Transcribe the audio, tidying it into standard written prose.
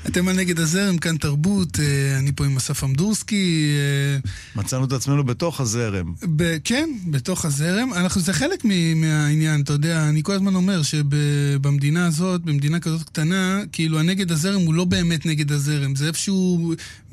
אתם נגד הזרם, כאן תרבות, אני פה עם אסף אמדורסקי. מצאנו את עצמנו בתוך הזרם. כן, בתוך הזרם. זה חלק מהעניין, אתה יודע, אני כל הזמן אומר שבמדינה הזאת, במדינה כזאת קטנה, כאילו הנגד הזרם הוא לא באמת נגד הזרם, זה איפשהו